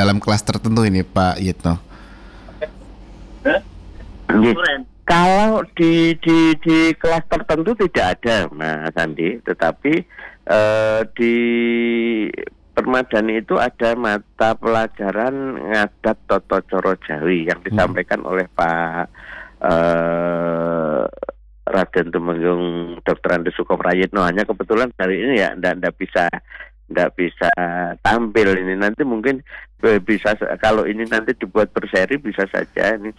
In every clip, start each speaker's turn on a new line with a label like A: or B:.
A: dalam kelas tertentu ini Pak Yitno?
B: Kalau di kelas tertentu tidak ada Mas Andi, tetapi di Permadani itu ada mata pelajaran ngadat Toto Coro Jawi yang disampaikan oleh Pak Raden Tumenggung Dr. Andes Sukoprayitno. Hanya kebetulan hari ini ya ndak bisa tampil ini. Nanti mungkin bisa, kalau ini nanti dibuat berseri bisa saja ini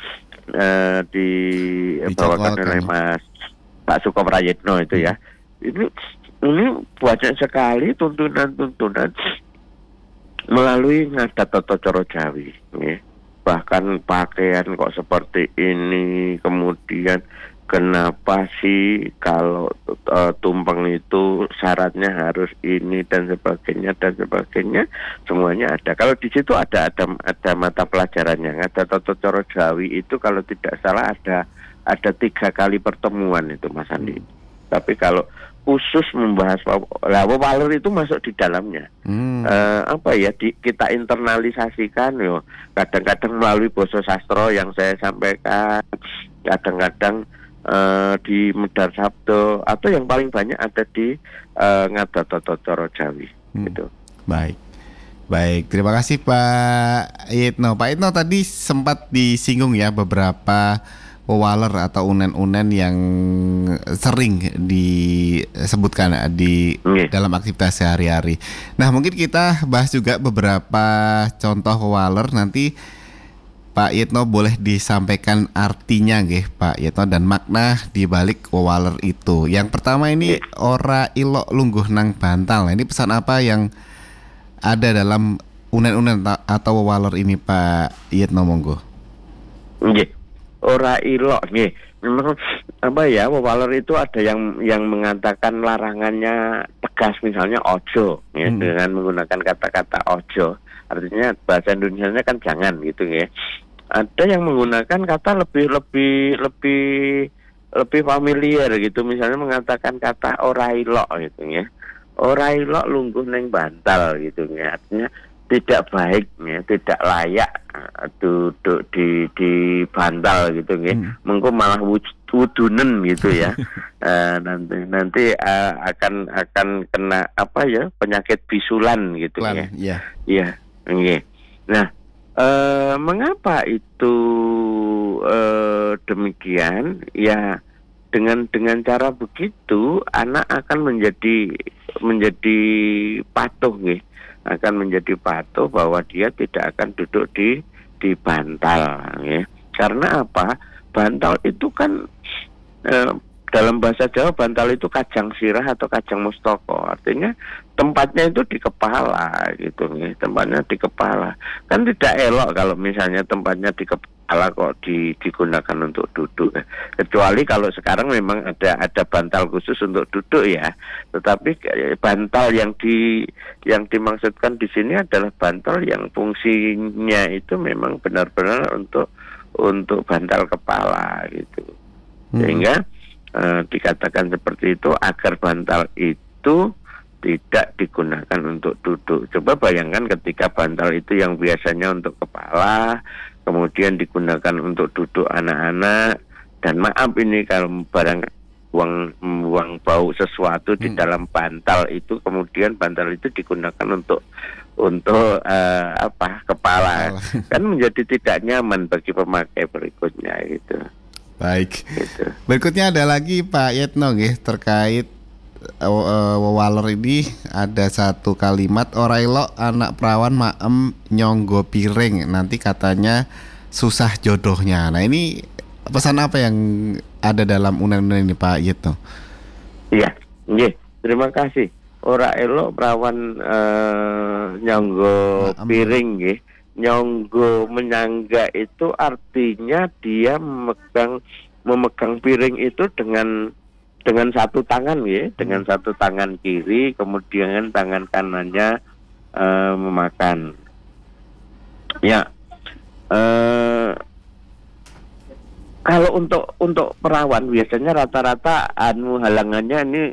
B: dibawakan oleh Mas Pak Sukoprayitno itu ya. Ini banyak sekali tuntunan melalui ngadat Toto Coro Jawi ya. Bahkan pakaian kok seperti ini, kemudian kenapa sih kalau tumpeng itu syaratnya harus ini dan sebagainya semuanya ada. Kalau di situ ada mata pelajarannya. Ngadat Toto Coro Jawi itu kalau tidak salah ada 3 kali pertemuan itu Mas Andi. Tapi kalau khusus membahas wawaler itu masuk di dalamnya. Kita internalisasikan yo. Kadang-kadang melalui basa sastra yang saya sampaikan, kadang-kadang di Medar Sabdo, atau yang paling banyak ada di ngadat Toto Coro Jawi gitu.
A: Baik, terima kasih Pak Yitno. Pak Yitno tadi sempat disinggung ya beberapa wawaler atau unen-unen yang sering disebutkan dalam aktivitas sehari-hari. Nah, mungkin kita bahas juga beberapa contoh wawaler. Nanti Pak Yitno boleh disampaikan artinya nggih Pak Yitno dan makna di balik wawaler itu. Yang pertama ini ora ilok lungguh nang bantal. Nah, ini pesan apa yang ada dalam unen-unen atau wawaler ini Pak Yitno, monggo?
B: Ora ilok nih. Memang wawaler itu ada yang mengatakan larangannya tegas, misalnya ojo ya, dengan menggunakan kata-kata ojo. Artinya bahasa Indonesianya kan jangan gitu ya. Ada yang menggunakan kata lebih familiar gitu, misalnya mengatakan kata ora ilok gitu ya. Ora ilok lungguh neng bantal gitu ya. Artinya tidak baik ya, tidak layak duduk di bantal gitu ya. Mengko malah wudunen gitu ya. Nanti akan kena penyakit bisulan gitu ya. Iya. Nah, mengapa itu demikian? Ya, dengan cara begitu anak akan menjadi patuh nih. Akan menjadi patuh bahwa dia tidak akan duduk di bantal ya. Karena apa? Bantal itu kan dalam bahasa Jawa bantal itu kajang sirah atau kajang mustoko. Artinya tempatnya itu di kepala gitu ya. Tempatnya di kepala. Kan tidak elok kalau misalnya tempatnya di kepala kok digunakan untuk duduk. Kecuali kalau sekarang memang ada bantal khusus untuk duduk ya. Tetapi bantal yang dimaksudkan di sini adalah bantal yang fungsinya itu memang benar-benar untuk bantal kepala gitu. Sehingga dikatakan seperti itu agar bantal itu tidak digunakan untuk duduk. Coba bayangkan ketika bantal itu yang biasanya untuk kepala, kemudian digunakan untuk duduk anak-anak, dan maaf ini kalau barang buang bau sesuatu di dalam bantal itu, kemudian bantal itu digunakan untuk kepala, kan menjadi tidak nyaman bagi pemakai berikutnya gitu.
A: Baik. Gitu. Berikutnya ada lagi Pak Yitno nggih terkait wawaler ini, ada satu kalimat ora ilok anak perawan maem nyonggo piring, nanti katanya susah jodohnya. Nah, ini pesan apa yang ada dalam unen-unen ini Pak Yitno?
B: Iya, nggih, terima kasih. Ora elok perawan nyonggo piring nggih. Nyonggo menyangga itu artinya dia memegang piring itu dengan satu tangan ya, dengan satu tangan kiri, kemudian tangan kanannya memakan. Ya, kalau untuk perawan biasanya rata-rata halangannya ini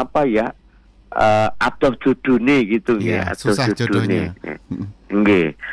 B: adoh judune gitu ya,
A: susah jodohnya.
B: Nggih.